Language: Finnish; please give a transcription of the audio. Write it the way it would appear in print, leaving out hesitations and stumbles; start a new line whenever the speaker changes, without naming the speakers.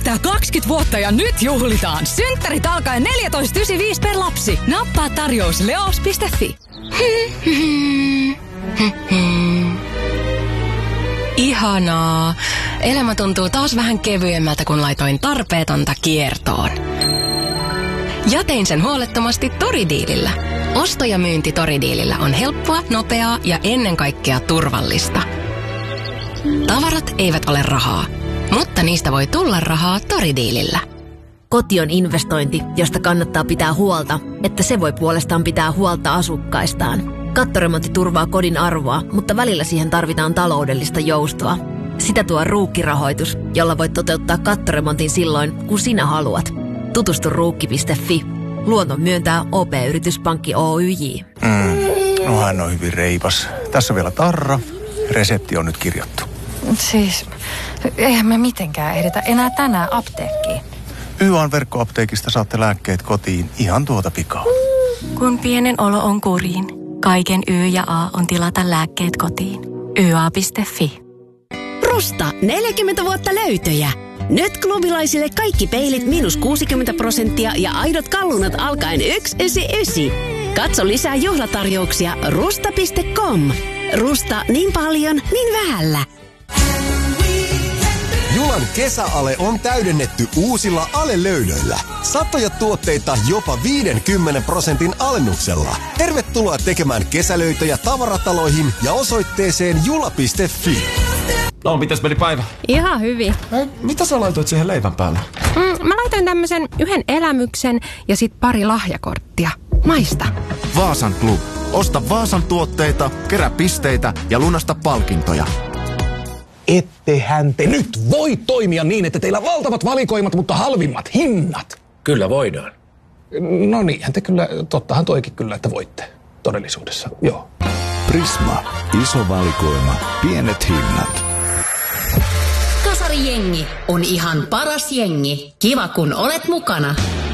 täyttää 20 vuotta ja nyt juhlitaan. Synttärit alkaen 14,95 per lapsi. Nappaa tarjous leos.fi.
Ihanaa. Elämä tuntuu taas vähän kevyemmältä, kun laitoin tarpeetonta kiertoon. Ja tein sen huolettomasti Toridiilillä. Osto- ja myynti Toridiilillä on helppoa, nopeaa ja ennen kaikkea turvallista. Tavarat eivät ole rahaa, mutta niistä voi tulla rahaa Toridiilillä.
Koti on investointi, josta kannattaa pitää huolta, että se voi puolestaan pitää huolta asukkaistaan. Kattoremontti turvaa kodin arvoa, mutta välillä siihen tarvitaan taloudellista joustoa. Sitä tuo Ruukki-rahoitus, jolla voit toteuttaa kattoremontin silloin, kun sinä haluat. Tutustu ruukki.fi. Luoton myöntää OP-yrityspankki Oyj.
No hän on hyvin reipas. Tässä vielä tarra. Resepti on nyt kirjattu.
Siis, eihän me mitenkään ehditä enää tänään apteekkiin.
YAn verkkoapteekista saatte lääkkeet kotiin ihan tuota pikaa.
Kun pienen olo on kuriin, kaiken Y ja A on tilata lääkkeet kotiin. YA.fi.
Rusta 40 vuotta löytöjä. Nyt klubilaisille kaikki peilit -60% ja aidot kallunat alkaen 199. Katso lisää juhlatarjouksia rusta.com. Rusta niin paljon, niin vähällä.
Julan kesäale on täydennetty uusilla alelöydöillä. Satoja tuotteita jopa 50% alennuksella. Tervetuloa tekemään kesälöitöjä tavarataloihin ja osoitteeseen jula.fi.
No, mitäs meni päivä?
Ihan hyvin.
Mitä sä laitoit siihen leivän päälle?
Mä laitoin tämmösen yhden elämyksen ja sit pari lahjakorttia. Maista.
Vaasan Club. Osta Vaasan tuotteita, kerää pisteitä ja lunasta palkintoja.
Ettehän te nyt voi toimia niin, että teillä on valtavat valikoimat, mutta halvimmat hinnat.
Kyllä voidaan.
No niinhän te kyllä, tottahan toikin kyllä, että voitte todellisuudessa, joo.
Prisma. Iso valikoima. Pienet hinnat.
Kasarijengi on ihan paras jengi. Kiva kun olet mukana.